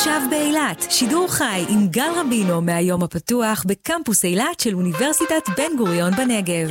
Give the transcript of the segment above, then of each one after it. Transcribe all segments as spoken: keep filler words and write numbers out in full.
עכשיו באילת, שידור חי עם גל רבינו מהיום הפתוח בקמפוס אילת של אוניברסיטת בן גוריון בנגב.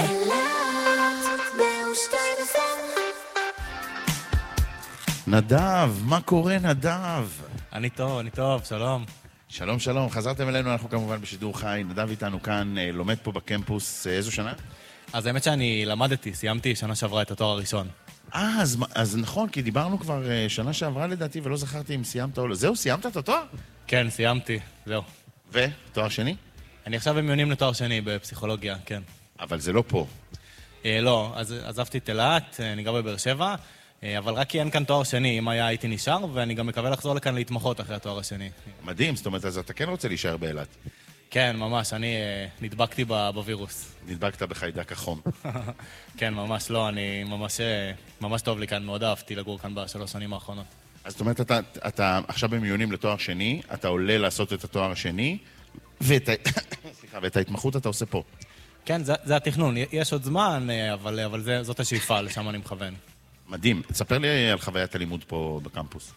נדב, מה קורה נדב? אני טוב, אני טוב, שלום. שלום שלום, חזרתם אלינו, אנחנו כמובן בשידור חי, נדב איתנו כאן, לומד פה בקמפוס, איזו שנה? אז האמת שאני למדתי, סיימתי שנה שעברה את התואר הראשון. אה, אז, אז נכון, כי דיברנו כבר שנה שעברה לדעתי, ולא זכרתי אם סיימת או לא. זהו, סיימת את התואר? כן, סיימתי, זהו. ותואר שני? אני עכשיו במיונים לתואר שני בפסיכולוגיה, כן. אבל זה לא פה. אה, לא, אז עזבתי את אילת, אני גר בבאר שבע, אה, אבל רק כי אין כאן תואר שני, אם היה הייתי נשאר, ואני גם מקווה לחזור לכאן להתמחות אחרי התואר השני. מדהים, זאת אומרת, אז אתה כן רוצה להישאר באילת. כן, ממש, אני אה, נדבקתי ב- בווירוס. נדבקת בחיידק החום. כן, ממש לא, אני ממש, אה, ממש טוב לי כאן, מאוד אהבתי לגור כאן בשלוש שנים האחרונות. אז זאת אומרת, אתה, אתה עכשיו במיונים לתואר שני, אתה עולה לעשות את התואר השני, ואת, ה- סליחה, ואת ההתמחות אתה עושה פה. כן, זה, זה התכנון, יש עוד זמן, אה, אבל, אבל זה, זאת השאיפה, לשם אני מכוון. מדהים. תספר לי על חוויית הלימוד פה בקמפוס.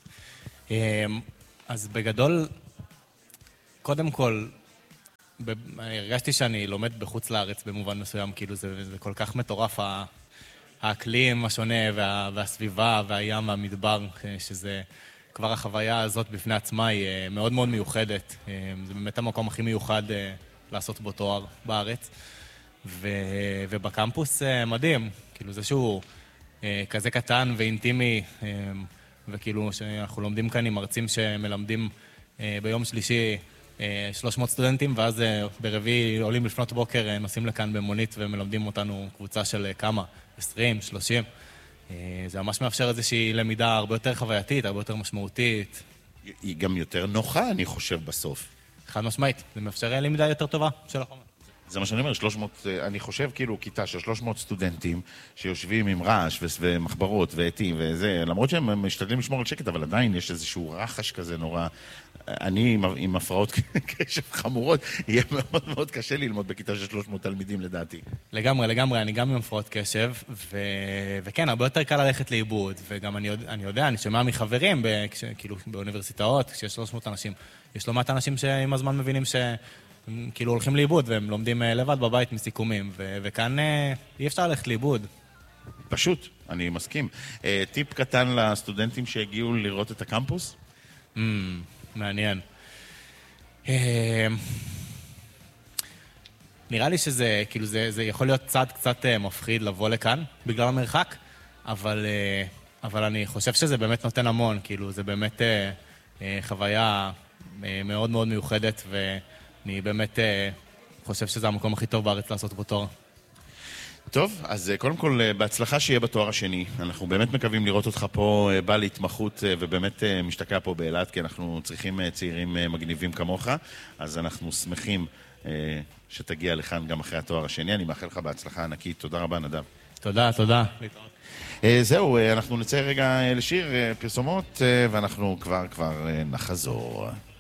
אז בגדול, קודם כל, ב- הרגשתי שאני לומד בחוץ לארץ במובן מסוים, כאילו זה, זה כל כך מטורף, ה- האקלים השונה וה, והסביבה והים והמדבר, שזה כבר החוויה הזאת בפני עצמה היא אה, מאוד מאוד מיוחדת. אה, זה באמת המקום הכי מיוחד אה, לעשות בו תואר בארץ. ו, ובקמפוס אה, מדהים, כאילו זה שהוא אה, כזה קטן ואינטימי, אה, וכאילו שאנחנו לומדים כאן עם מרצים שמלמדים אה, ביום שלישי אה, שלוש מאות סטודנטים, ואז אה, ברביעי עולים לפנות בוקר, אה, נוסעים לכאן במונית ומלמדים אותנו קבוצה של אה, כמה? עשרים, שלושים. אה, זה ממש מאפשר איזושהי למידה הרבה יותר חווייתית, הרבה יותר משמעותית. היא גם יותר נוחה, אני חושב, בסוף. חד משמעית, זה מאפשר למידה יותר טובה של החומר. זה מה שאני אומר, שלוש מאות, אני חושב כאילו כיתה של שלוש מאות סטודנטים שיושבים עם רעש ו- ומחברות ועטים וזה, למרות שהם משתדלים לשמור על שקט, אבל עדיין יש איזשהו רחש כזה נורא. אני עם, עם הפרעות קשב חמורות, יהיה מאוד מאוד קשה ללמוד בכיתה של שלוש מאות תלמידים לדעתי. לגמרי, לגמרי, אני גם עם הפרעות קשב, ו... וכן, הרבה יותר קל ללכת לאיבוד, וגם אני, יודע, אני יודע, אני שומע מחברים, ב... כש... כאילו באוניברסיטאות, כשיש שלוש מאות אנשים, יש לא מעט אנשים שעם הזמן מבינים ש... כאילו הולכים לאיבוד, והם לומדים לבד בבית מסיכומים, ו- וכאן אי אפשר ללכת לאיבוד. פשוט, אני מסכים. טיפ קטן לסטודנטים שהגיעו לראות את הקמפוס? Mm, מעניין. נראה לי שזה, כאילו זה, זה יכול להיות צעד קצת מפחיד לבוא לכאן, בגלל המרחק, אבל, אבל אני חושב שזה באמת נותן המון, כאילו זה באמת חוויה מאוד מאוד מיוחדת, ו... אני באמת חושב שזה המקום הכי טוב בארץ לעשות בו תואר. טוב, אז קודם כל, בהצלחה שיהיה בתואר השני. אנחנו באמת מקווים לראות אותך פה בא להתמחות ובאמת משתקע פה באילת, כי אנחנו צריכים צעירים מגניבים כמוך, אז אנחנו שמחים שתגיע לכאן גם אחרי התואר השני. אני מאחל לך בהצלחה ענקית. תודה רבה, נדב. תודה, תודה. זהו, אנחנו נצא רגע לשיר פרסומות, ואנחנו כבר כבר נחזור.